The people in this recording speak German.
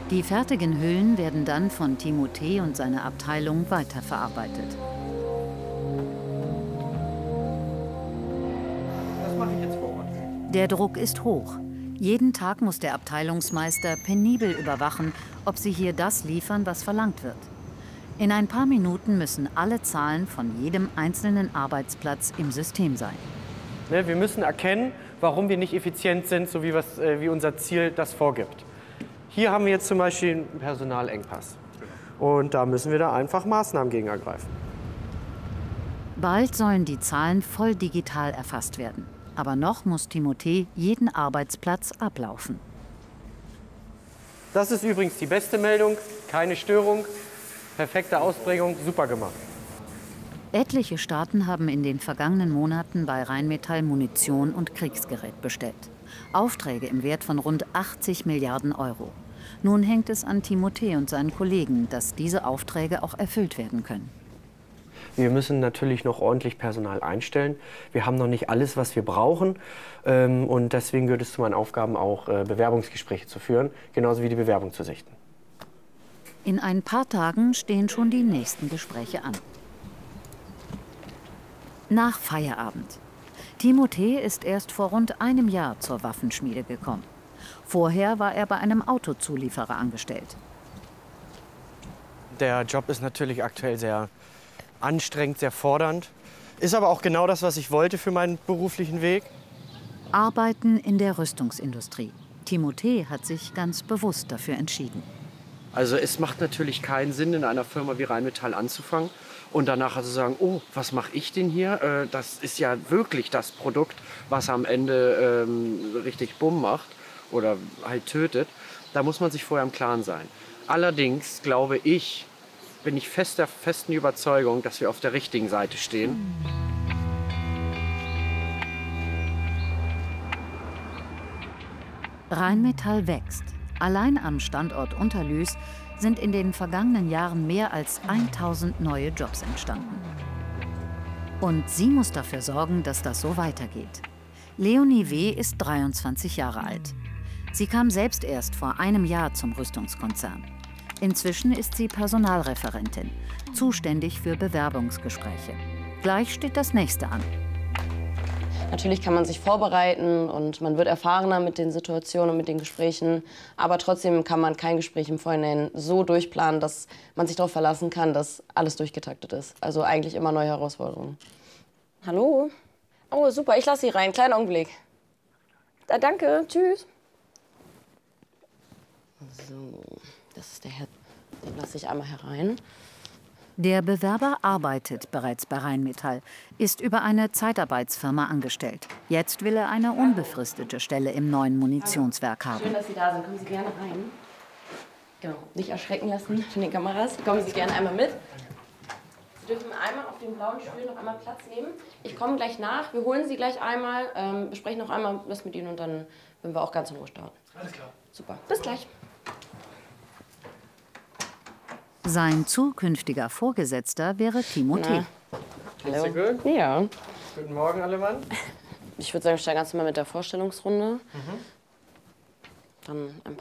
Die fertigen Hüllen werden dann von Timothée und seiner Abteilung weiterverarbeitet. Das mache ich jetzt vor Ort. Der Druck ist hoch. Jeden Tag muss der Abteilungsmeister penibel überwachen, ob sie hier das liefern, was verlangt wird. In ein paar Minuten müssen alle Zahlen von jedem einzelnen Arbeitsplatz im System sein. Wir müssen erkennen, warum wir nicht effizient sind, so wie unser Ziel das vorgibt. Hier haben wir jetzt zum Beispiel einen Personalengpass. Und da müssen wir da einfach Maßnahmen gegen ergreifen. Bald sollen die Zahlen voll digital erfasst werden. Aber noch muss Timothée jeden Arbeitsplatz ablaufen. Das ist übrigens die beste Meldung. Keine Störung, perfekte Ausbringung, super gemacht. Etliche Staaten haben in den vergangenen Monaten bei Rheinmetall Munition und Kriegsgerät bestellt. Aufträge im Wert von rund 80 Milliarden Euro. Nun hängt es an Timothée und seinen Kollegen, dass diese Aufträge auch erfüllt werden können. Wir müssen natürlich noch ordentlich Personal einstellen. Wir haben noch nicht alles, was wir brauchen. Und deswegen gehört es zu meinen Aufgaben auch, Bewerbungsgespräche zu führen, genauso wie die Bewerbung zu sichten. In ein paar Tagen stehen schon die nächsten Gespräche an. Nach Feierabend. Timothée ist erst vor rund einem Jahr zur Waffenschmiede gekommen. Vorher war er bei einem Autozulieferer angestellt. Der Job ist natürlich aktuell sehr anstrengend, sehr fordernd. Ist aber auch genau das, was ich wollte für meinen beruflichen Weg. Arbeiten in der Rüstungsindustrie. Timothée hat sich ganz bewusst dafür entschieden. Also es macht natürlich keinen Sinn, in einer Firma wie Rheinmetall anzufangen und danach also sagen, oh, was mache ich denn hier? Das ist ja wirklich das Produkt, was am Ende richtig Bumm macht oder halt tötet. Da muss man sich vorher im Klaren sein. Allerdings glaube ich, bin ich der festen Überzeugung, dass wir auf der richtigen Seite stehen. Rheinmetall wächst. Allein am Standort Unterlüß sind in den vergangenen Jahren mehr als 1000 neue Jobs entstanden. Und sie muss dafür sorgen, dass das so weitergeht. Leonie W. ist 23 Jahre alt. Sie kam selbst erst vor einem Jahr zum Rüstungskonzern. Inzwischen ist sie Personalreferentin, zuständig für Bewerbungsgespräche. Gleich steht das nächste an. Natürlich kann man sich vorbereiten und man wird erfahrener mit den Situationen und mit den Gesprächen. Aber trotzdem kann man kein Gespräch im Vorhinein so durchplanen, dass man sich darauf verlassen kann, dass alles durchgetaktet ist. Also eigentlich immer neue Herausforderungen. Hallo? Oh, super, ich lasse Sie rein. Kleinen Augenblick. Danke, tschüss. So, das ist der Herr. Den lasse ich einmal herein. Der Bewerber arbeitet bereits bei Rheinmetall, ist über eine Zeitarbeitsfirma angestellt. Jetzt will er eine unbefristete Stelle im neuen Munitionswerk haben. Schön, dass Sie da sind. Kommen Sie gerne rein. Genau, nicht erschrecken lassen von den Kameras. Kommen Sie gerne einmal mit. Sie dürfen einmal auf dem blauen Stuhl noch einmal Platz nehmen. Ich komme gleich nach. Wir holen Sie gleich einmal, besprechen noch einmal was mit Ihnen und dann werden wir auch ganz in Ruhe starten. Alles klar. Super, bis gleich. Sein zukünftiger Vorgesetzter wäre Timothée. Geht's dir gut? Ja. Guten Morgen, alle Mann. Ich würde sagen, wir starten ganz mal mit der Vorstellungsrunde. Dann ein paar